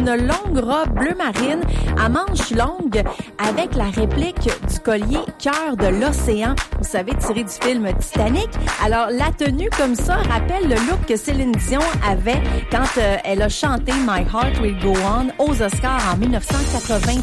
une longue robe bleu marine à manches longues avec la réplique du collier Cœur de l'océan, vous savez, tiré du film Titanic. Alors, la tenue comme ça rappelle le look que Céline Dion avait quand elle a chanté My Heart Will Go On aux Oscars en 1990.